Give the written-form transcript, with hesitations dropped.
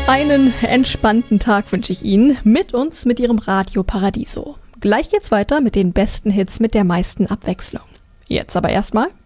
Einen entspannten Tag wünsche ich Ihnen mit uns mit Ihrem Radio Paradiso. Gleich geht's weiter mit den besten Hits mit der meisten Abwechslung. Jetzt aber erstmal